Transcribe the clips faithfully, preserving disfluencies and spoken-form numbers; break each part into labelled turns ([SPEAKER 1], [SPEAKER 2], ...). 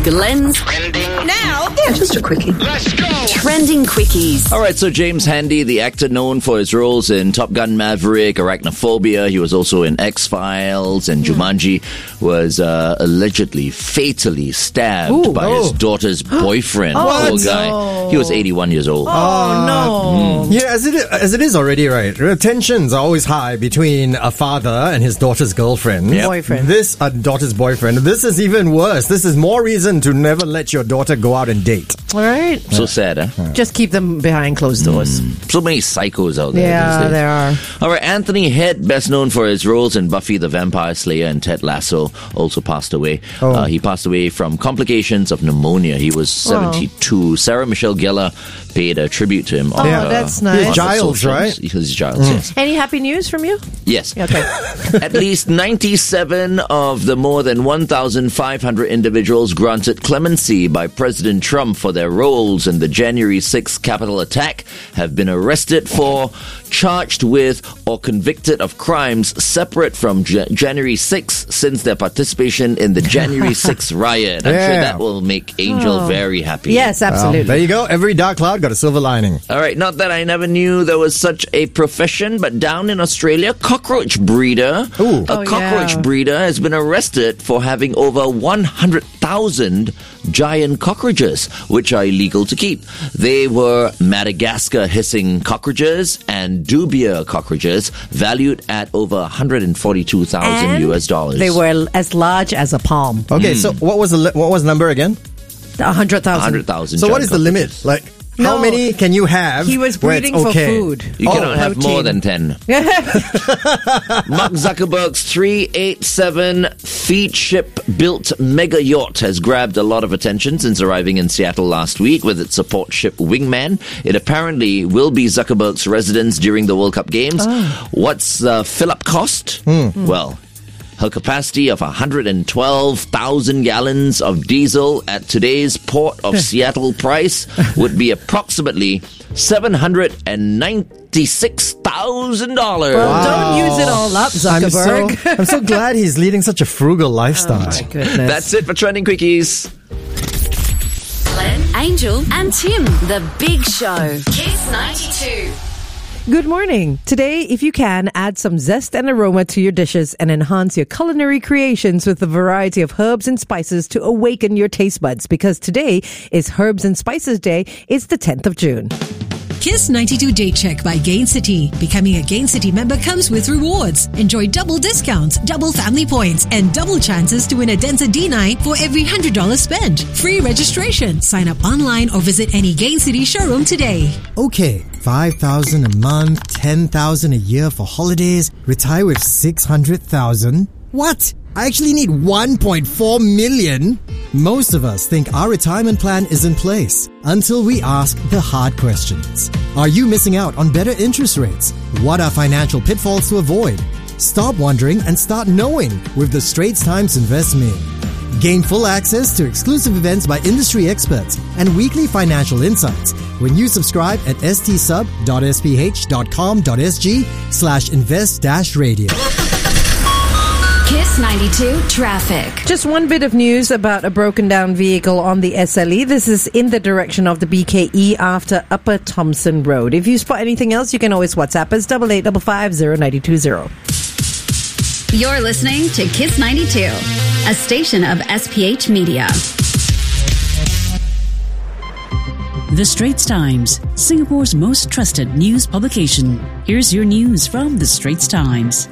[SPEAKER 1] Glenn's
[SPEAKER 2] Trending
[SPEAKER 1] now.
[SPEAKER 3] Yeah, just a quickie.
[SPEAKER 2] Let's go.
[SPEAKER 1] Trending Quickies.
[SPEAKER 4] All right, so James Handy, the actor known for his roles in Top Gun Maverick, Arachnophobia, he was also in X-Files and Jumanji, was uh, allegedly fatally stabbed
[SPEAKER 5] Ooh,
[SPEAKER 4] by
[SPEAKER 5] oh.
[SPEAKER 4] his daughter's boyfriend.
[SPEAKER 5] Oh,
[SPEAKER 4] Poor guy.
[SPEAKER 5] no.
[SPEAKER 4] He was eighty-one years old.
[SPEAKER 5] Oh, no. Yeah, as it, as it is already, right? Tensions are always high between a father and his daughter's girlfriend.
[SPEAKER 4] Yep.
[SPEAKER 3] Boyfriend.
[SPEAKER 5] This, a daughter's boyfriend. This is even worse. This is more reason to never let your daughter go out and date.
[SPEAKER 3] All right.
[SPEAKER 4] So sad, huh?
[SPEAKER 3] Just keep them behind closed doors.
[SPEAKER 4] So many psychos out there
[SPEAKER 3] Yeah,
[SPEAKER 4] these days.
[SPEAKER 3] there are.
[SPEAKER 4] All right, Anthony Head, best known for his roles in Buffy the Vampire Slayer and Ted Lasso, also passed away.
[SPEAKER 5] Oh.
[SPEAKER 4] Uh, he passed away from complications of pneumonia. He was seventy-two. Sarah Michelle Gellar paid a tribute to him.
[SPEAKER 3] Oh,
[SPEAKER 4] on, uh,
[SPEAKER 3] that's nice.
[SPEAKER 4] on
[SPEAKER 5] He's
[SPEAKER 4] the
[SPEAKER 5] Giles,
[SPEAKER 4] socials.
[SPEAKER 5] right?
[SPEAKER 4] He's Giles, yes.
[SPEAKER 3] Any happy news from you?
[SPEAKER 4] Yes.
[SPEAKER 3] Okay.
[SPEAKER 4] At least ninety-seven of the more than one thousand five hundred individuals granted clemency by President Trump for their roles in the January sixth Capitol attack have been arrested for, charged with, or convicted of crimes separate from J- January sixth since their participation in the January sixth riot. I'm sure
[SPEAKER 5] Yeah.
[SPEAKER 4] that will make Angel very happy.
[SPEAKER 3] Yes,
[SPEAKER 5] Well,
[SPEAKER 3] absolutely.
[SPEAKER 5] there you go. Every dark cloud got a silver lining.
[SPEAKER 4] All right, not that I never knew there was such a profession, but down in Australia, cockroach breeder,
[SPEAKER 5] Ooh.
[SPEAKER 4] a
[SPEAKER 3] Oh,
[SPEAKER 4] cockroach
[SPEAKER 3] yeah.
[SPEAKER 4] breeder has been arrested for having over one hundred thousand giant cockroaches, which are illegal to keep. They were Madagascar hissing cockroaches and dubia cockroaches, valued at over one hundred forty-two thousand
[SPEAKER 3] And
[SPEAKER 4] U S dollars.
[SPEAKER 3] They were as large as a palm.
[SPEAKER 5] Okay, so what was the li- what was the number again?
[SPEAKER 3] A hundred thousand.
[SPEAKER 4] one hundred thousand.
[SPEAKER 5] So what is the limit? Like, how
[SPEAKER 3] No.
[SPEAKER 5] many can you have?
[SPEAKER 3] He was
[SPEAKER 5] where it's
[SPEAKER 3] breeding for
[SPEAKER 5] okay?
[SPEAKER 3] food.
[SPEAKER 4] You
[SPEAKER 5] Oh,
[SPEAKER 4] cannot have more
[SPEAKER 3] protein.
[SPEAKER 4] than ten. Mark Zuckerberg's three eighty-seven feet ship-built mega yacht has grabbed a lot of attention since arriving in Seattle last week with its support ship Wingman. It apparently will be Zuckerberg's residence during the World Cup Games. What's the fill-up cost? Well, her capacity of one hundred twelve thousand gallons of diesel at today's Port of Seattle price would be approximately seven hundred ninety-six thousand dollars.
[SPEAKER 3] Well, don't use it all up,
[SPEAKER 5] I'm so,
[SPEAKER 3] Zuckerberg.
[SPEAKER 5] I'm so glad he's leading such a frugal lifestyle.
[SPEAKER 3] My goodness.
[SPEAKER 4] That's it for Trending Quickies.
[SPEAKER 1] Glenn, Angel, and Tim. The Big Show. Kiss ninety-two.
[SPEAKER 3] Good morning. Today, if you can, add some zest and aroma to your dishes and enhance your culinary creations with a variety of herbs and spices to awaken your taste buds, because today is Herbs and Spices Day. It's the tenth of June.
[SPEAKER 6] Kiss ninety-two Day Check by Gain City. Becoming a Gain City member comes with rewards. Enjoy double discounts, double family points, and double chances to win a Denza D nine for every one hundred dollars spent. Free registration. Sign up online or visit any Gain City showroom today.
[SPEAKER 5] Okay, five thousand a month, ten thousand a year for holidays, retire with six hundred thousand. What? I actually need one point four million? Most of us think our retirement plan is in place until we ask the hard questions. Are you missing out on better interest rates? What are financial pitfalls to avoid? Stop wondering and start knowing with the Straits Times Invest Me. Gain full access to exclusive events by industry experts and weekly financial insights when you subscribe at stsub.sph.com.sg slash invest dash radio.
[SPEAKER 1] Kiss ninety-two Traffic.
[SPEAKER 3] Just one bit of news about a broken down vehicle on the S L E. This is in the direction of the B K E after Upper Thompson Road. If you spot anything else, you can always WhatsApp us double eight double five zero nine two zero.
[SPEAKER 7] You're listening to Kiss ninety-two, a station of S P H Media.
[SPEAKER 8] The Straits Times, Singapore's most trusted news publication. Here's your news from The Straits Times.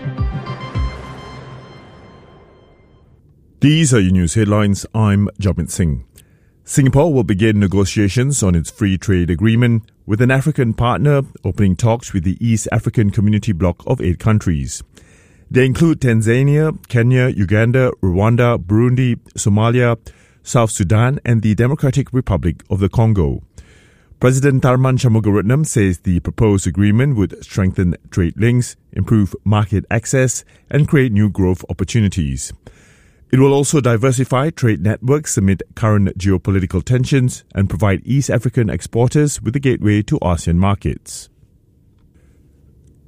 [SPEAKER 9] These are your news headlines. I'm Jamit Singh. Singapore will begin negotiations on its free trade agreement with an African partner, opening talks with the East African Community bloc of eight countries. They include Tanzania, Kenya, Uganda, Rwanda, Burundi, Somalia, South Sudan, and the Democratic Republic of the Congo. President Tharman Shanmugaratnam says the proposed agreement would strengthen trade links, improve market access, and create new growth opportunities. It will also diversify trade networks amid current geopolitical tensions and provide East African exporters with a gateway to ASEAN markets.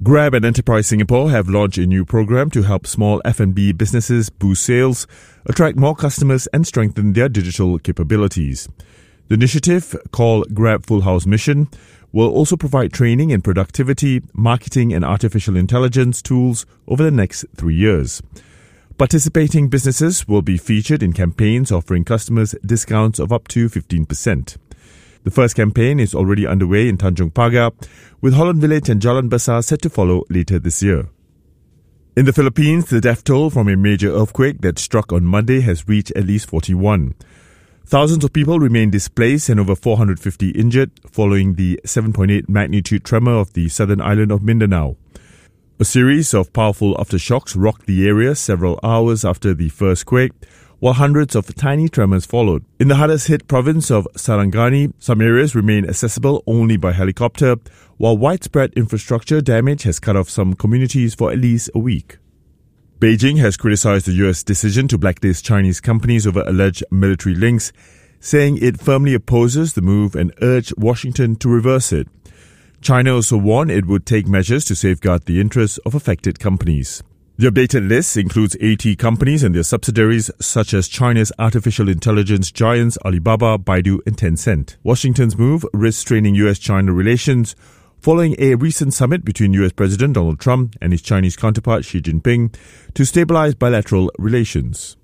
[SPEAKER 9] Grab and Enterprise Singapore have launched a new program to help small F and B businesses boost sales, attract more customers and strengthen their digital capabilities. The initiative, called Grab Full House Mission, will also provide training in productivity, marketing and artificial intelligence tools over the next three years. Participating businesses will be featured in campaigns offering customers discounts of up to fifteen percent. The first campaign is already underway in Tanjong Pagar, with Holland Village and Jalan Besar set to follow later this year. In the Philippines, the death toll from a major earthquake that struck on Monday has reached at least forty-one. Thousands of people remain displaced and over four hundred fifty injured following the seven point eight magnitude tremor of the southern island of Mindanao. A series of powerful aftershocks rocked the area several hours after the first quake, while hundreds of tiny tremors followed. In the hardest hit province of Sarangani, some areas remain accessible only by helicopter, while widespread infrastructure damage has cut off some communities for at least a week. Beijing has criticized the U S decision to blacklist Chinese companies over alleged military links, saying it firmly opposes the move and urged Washington to reverse it. China also warned it would take measures to safeguard the interests of affected companies. The updated list includes eighty companies and their subsidiaries, such as China's artificial intelligence giants Alibaba, Baidu and Tencent. Washington's move risks straining U S-China relations following a recent summit between U S President Donald Trump and his Chinese counterpart Xi Jinping to stabilize bilateral relations.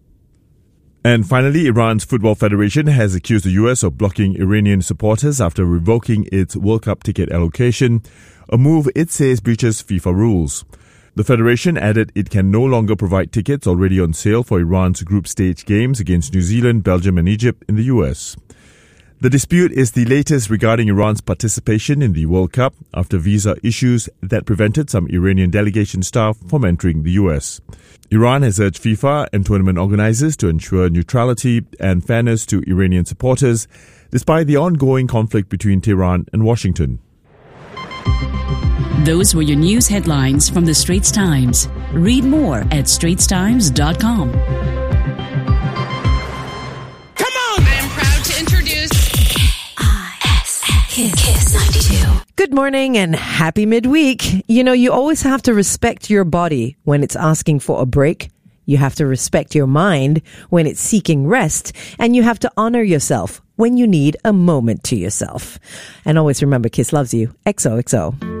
[SPEAKER 9] And finally, Iran's Football Federation has accused the U S of blocking Iranian supporters after revoking its World Cup ticket allocation, a move it says breaches FIFA rules. The federation added it can no longer provide tickets already on sale for Iran's group stage games against New Zealand, Belgium and Egypt in the U S. The dispute is the latest regarding Iran's participation in the World Cup after visa issues that prevented some Iranian delegation staff from entering the U S. Iran has urged FIFA and tournament organizers to ensure neutrality and fairness to Iranian supporters, despite the ongoing conflict between Tehran and Washington.
[SPEAKER 8] Those were your news headlines from the Straits Times. Read more at straits times dot com.
[SPEAKER 1] Kiss ninety-two.
[SPEAKER 3] Good morning and happy midweek. You know, you always have to respect your body when it's asking for a break. You have to respect your mind when it's seeking rest. And you have to honor yourself when you need a moment to yourself. And always remember, Kiss loves you. X O X O.